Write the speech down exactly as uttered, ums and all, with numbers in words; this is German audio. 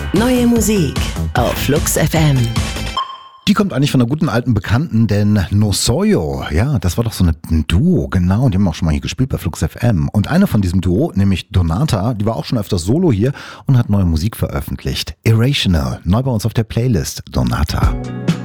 Neue Musik auf Flux F M. Die kommt eigentlich von einer guten alten Bekannten, denn No Soyo, ja, das war doch so eine, ein Duo, genau, die haben auch schon mal hier gespielt bei Flux F M. Und eine von diesem Duo, nämlich Donata, die war auch schon öfters solo hier und hat neue Musik veröffentlicht. Irrational, neu bei uns auf der Playlist, Donata.